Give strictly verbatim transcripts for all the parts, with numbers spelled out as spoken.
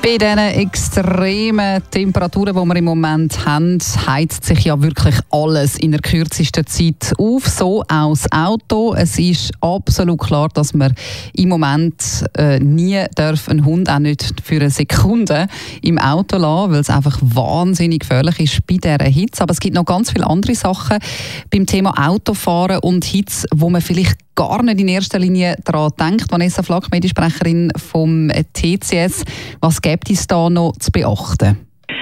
Bei diesen extremen Temperaturen, die wir im Moment haben, heizt sich ja wirklich alles in der kürzesten Zeit auf. So auch das Auto. Es ist absolut klar, dass man im Moment äh, nie darf einen Hund, auch nicht für eine Sekunde, im Auto lassen, weil es einfach wahnsinnig gefährlich ist bei dieser Hitze. Aber es gibt noch ganz viele andere Sachen beim Thema Autofahren und Hitze, wo man vielleicht gar nicht in erster Linie daran denkt. Vanessa Flack, Mediensprecherin vom T C S. Was gibt es da noch zu beachten?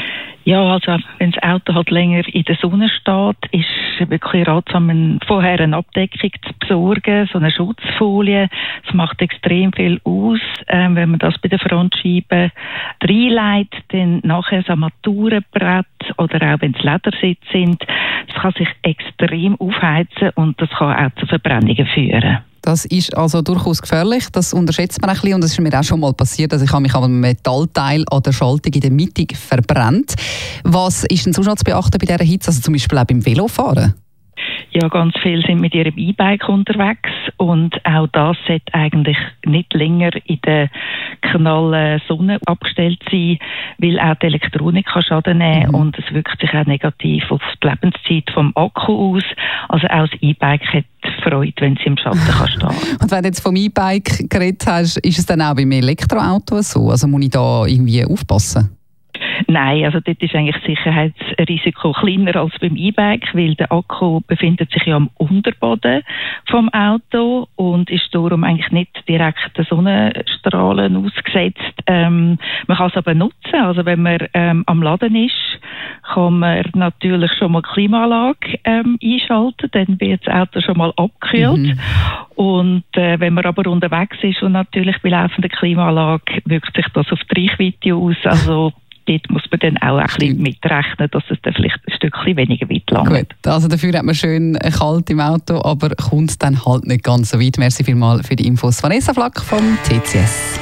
Ja, also wenn das Auto halt länger in der Sonne steht, ist wirklich ratsam, vorher eine Abdeckung zu besorgen, so eine Schutzfolie. Das macht extrem viel aus. Ähm, wenn man das bei der Frontscheibe reinlegt, dann nachher das Armaturenbrett oder auch wenn es Ledersitze sind, das kann sich extrem aufheizen und das kann auch zu Verbrennungen führen. Das ist also durchaus gefährlich, das unterschätzt man ein bisschen und das ist mir auch schon mal passiert, dass ich mich an einem Metallteil an der Schaltung in der Mitte verbrennt. Was ist denn sonst noch zu beachten bei dieser Hitze, also zum Beispiel auch beim Velofahren? Ja, ganz viele sind mit ihrem E-Bike unterwegs und auch das sollte eigentlich nicht länger in der knallen Sonne abgestellt sein, weil auch die Elektronik kann Schaden nehmen mhm. und es wirkt sich auch negativ auf die Lebenszeit vom Akku aus. Also auch das E-Bike hat Freude, wenn sie im Schatten kann stehen. Und wenn du jetzt vom E-Bike geredet hast, ist es dann auch beim Elektroauto so? Also muss ich da irgendwie aufpassen? Nein, also dort ist eigentlich das Sicherheitsrisiko kleiner als beim E-Bike, weil der Akku befindet sich ja am Unterboden vom Auto und ist darum eigentlich nicht direkt den Sonnenstrahlen ausgesetzt. Ähm, man kann es aber nutzen, also wenn man ähm, am Laden ist, kann man natürlich schon mal die Klimaanlage ähm, einschalten, dann wird das Auto schon mal abgekühlt. Mhm. Und äh, wenn man aber unterwegs ist und natürlich bei laufender Klimaanlage wirkt sich das auf die Reichweite aus, also dort muss man dann auch ein bisschen mitrechnen, dass es dann vielleicht ein Stückchen weniger weit langt. Gut, also dafür hat man schön kalt im Auto, aber kommt dann halt nicht ganz so weit. Merci vielmals für die Infos. Vanessa Flack vom T C S.